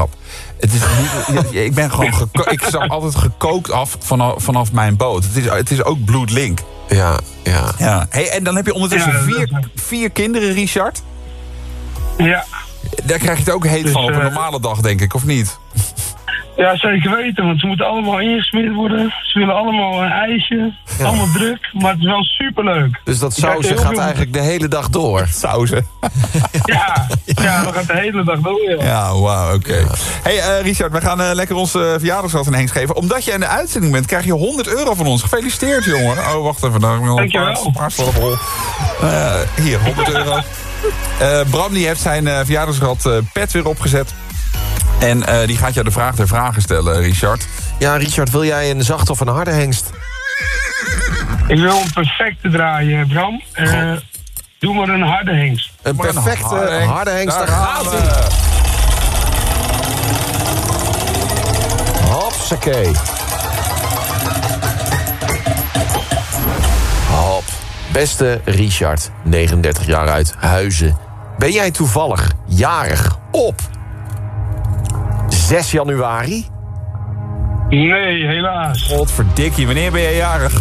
grap. Het is niet, ik ben gewoon ik zag altijd gekookt af vanaf mijn boot. Het is ook bloedlink. Ja. Hey, en dan heb je ondertussen vier kinderen, Richard. Ja. Daar krijg je het ook heet Dus, van op een normale dag, denk ik, of niet? Ja, zeker weten, want ze moeten allemaal ingesmeerd worden. Ze willen allemaal een ijsje, allemaal druk, maar het is wel superleuk. Dus dat sausen gaat eigenlijk de hele dag door. Sausen. Ja, dat gaat de hele dag door, ja. Ja, wauw, oké. Ja. Hey, Richard, we gaan lekker onze verjaardagsgeld in Henks geven. Omdat je in de uitzending bent, krijg je €100 van ons. Gefeliciteerd, jongen. Oh, wacht even. Dankjewel. Hier, €100. Bram die heeft zijn verjaardagsgeld pet weer opgezet. En die gaat jou de vraag der vragen stellen, Richard. Ja, Richard, wil jij een zachte of een harde hengst? Ik wil een perfecte draaien, Bram. Doe maar een harde hengst. Een perfecte harde hengst, daar gaat hij. Hopsakee. Hop. Beste Richard, 39 jaar uit Huizen. Ben jij toevallig jarig op 6 januari? Nee, helaas. Godverdikkie, wanneer ben jij jarig?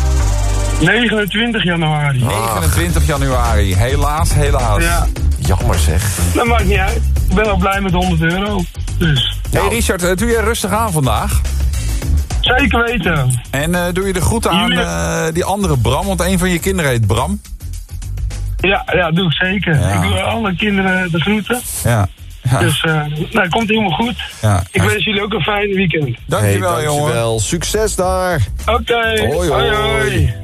29 januari. 29 januari, helaas. Ja. Jammer zeg. Dat maakt niet uit. Ik ben al blij met €100. Dus. Hey Richard, doe je rustig aan vandaag? Zeker weten. En doe je de groeten aan die andere Bram, want een van je kinderen heet Bram. Ja, doe ik zeker. Ja. Ik doe alle kinderen de groeten. Ja. Dus het komt helemaal goed. Ja. Ik wens jullie ook een fijn weekend. Dankjewel, jongen. Dankjewel. Succes daar. Oké. Hoi. Hoi.